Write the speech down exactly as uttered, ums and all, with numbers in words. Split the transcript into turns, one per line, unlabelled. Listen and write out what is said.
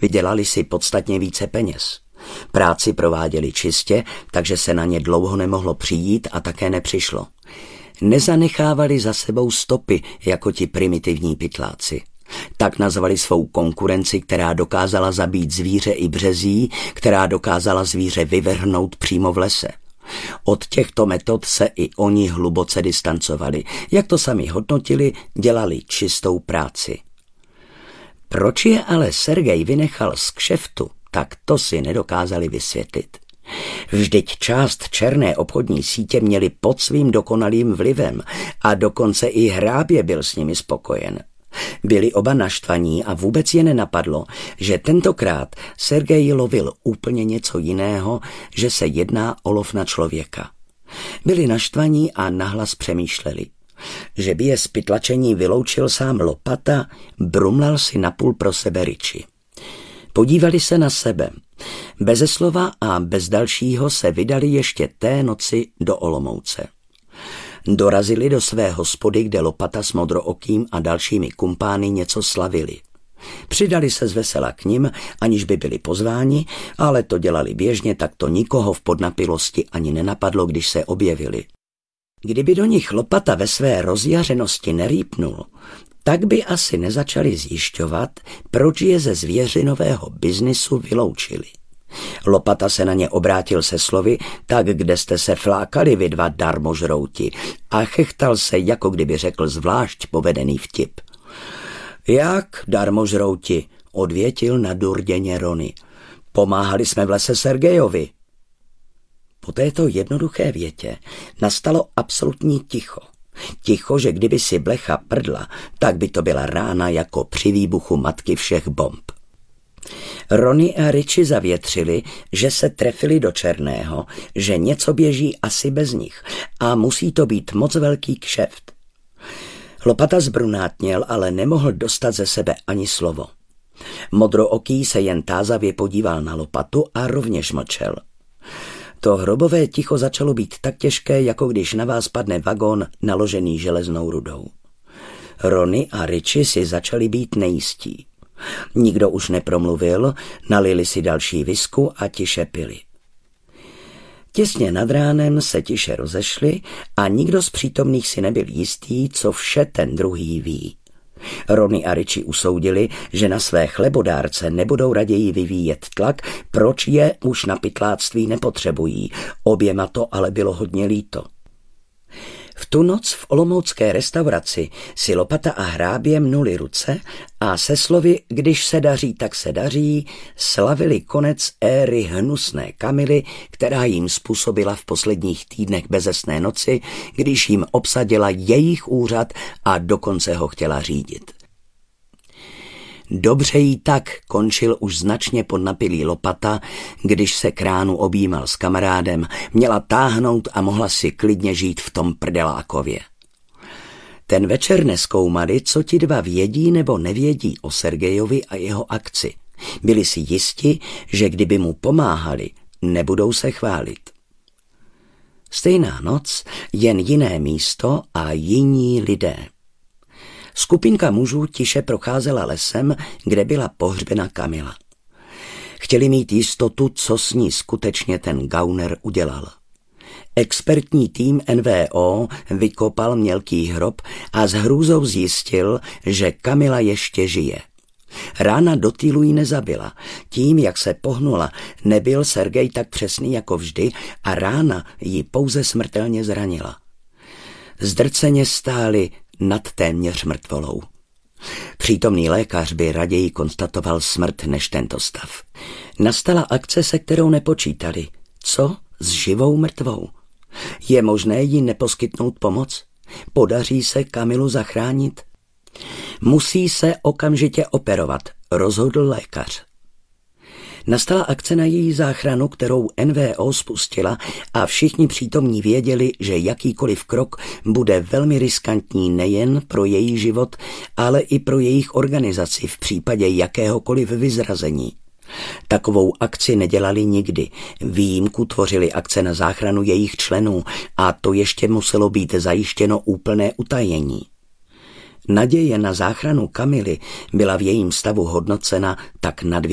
vydělali si podstatně více peněz. Práci prováděli čistě, takže se na ně dlouho nemohlo přijít a také nepřišlo. Nezanechávali za sebou stopy jako ti primitivní pytláci. Tak nazvali svou konkurenci, která dokázala zabít zvíře i březí, která dokázala zvíře vyvrhnout přímo v lese. Od těchto metod se i oni hluboce distancovali. Jak to sami hodnotili, dělali čistou práci. Proč je ale Sergej vynechal z kšeftu, tak to si nedokázali vysvětlit. Vždyť část černé obchodní sítě měli pod svým dokonalým vlivem a dokonce i Hrábě byl s nimi spokojen. Byli oba naštvaní a vůbec je nenapadlo, že tentokrát Sergej lovil úplně něco jiného, že se jedná o lov na člověka. Byli naštvaní a nahlas přemýšleli. Že by je z pytlačení vyloučil sám Lopata, brumlal si napůl pro sebe Riči. Podívali se na sebe. Beze slova a bez dalšího se vydali ještě té noci do Olomouce. Dorazili do své hospody, kde Lopata s Modrookým a dalšími kumpány něco slavili. Přidali se zvesela k nim, aniž by byli pozváni, ale to dělali běžně, tak to nikoho v podnapilosti ani nenapadlo, když se objevili. Kdyby do nich Lopata ve své rozjařenosti nerýpnul, tak by asi nezačali zjišťovat, proč je ze zvěřinového biznisu vyloučili. Lopata se na ně obrátil se slovy, tak kde jste se flákali vy dva darmožrouti, a chechtal se, jako kdyby řekl zvlášť povedený vtip. Jak, darmožrouti, odvětil nadurděně Rony. Pomáhali jsme v lese Sergejovi. Po této jednoduché větě nastalo absolutní ticho. Ticho, že kdyby si blecha prdla, tak by to byla rána jako při výbuchu matky všech bomb. Rony a Riči zavětřili, že se trefili do černého, že něco běží asi bez nich a musí to být moc velký kšeft. Lopata zbrunátněl, ale nemohl dostat ze sebe ani slovo. Modrooký se jen tázavě podíval na Lopatu a rovněž mlčel. To hrobové ticho začalo být tak těžké, jako když na vás padne vagón naložený železnou rudou. Rony a Riči si začali být nejistí. Nikdo už nepromluvil, nalili si další visku a tiše pili. Těsně nad ránem se tiše rozešli a nikdo z přítomných si nebyl jistý, co vše ten druhý ví. Rony a Riči usoudili, že na své chlebodárce nebudou raději vyvíjet tlak, proč je už na pytláctví nepotřebují. Oběma to ale bylo hodně líto. V tu noc v olomoucké restauraci si Lopata a Hrábě mnuli ruce a se slovy když se daří, tak se daří, slavili konec éry hnusné Kamily, která jim způsobila v posledních týdnech bezesné noci, když jim obsadila jejich úřad a dokonce ho chtěla řídit. Dobře jí tak, končil už značně podnapilý Lopata, když se k ránu objímal s kamarádem, měla táhnout a mohla si klidně žít v tom prdelákově. Ten večer nezkoumali, co ti dva vědí nebo nevědí o Sergejovi a jeho akci. Byli si jisti, že kdyby mu pomáhali, nebudou se chválit. Stejná noc, jen jiné místo a jiní lidé. Skupinka mužů tiše procházela lesem, kde byla pohřbena Kamila. Chtěli mít jistotu, co s ní skutečně ten gauner udělal. Expertní tým N V O vykopal mělký hrob a s hrůzou zjistil, že Kamila ještě žije. Rána do týlu ji nezabila. Tím, jak se pohnula, nebyl Sergej tak přesný jako vždy a rána ji pouze smrtelně zranila. Zdrceně stáli nad téměř mrtvolou. Přítomný lékař by raději konstatoval smrt než tento stav. Nastala akce, se kterou nepočítali. Co s živou mrtvou? Je možné jí neposkytnout pomoc? Podaří se Kamilu zachránit? Musí se okamžitě operovat, rozhodl lékař. Nastala akce na její záchranu, kterou N V O spustila a všichni přítomní věděli, že jakýkoliv krok bude velmi riskantní nejen pro její život, ale i pro jejich organizaci v případě jakéhokoliv vyzrazení. Takovou akci nedělali nikdy. Výjimku tvořily akce na záchranu jejich členů a to ještě muselo být zajištěno úplné utajení. Naděje na záchranu Kamily byla v jejím stavu hodnocena tak na dvě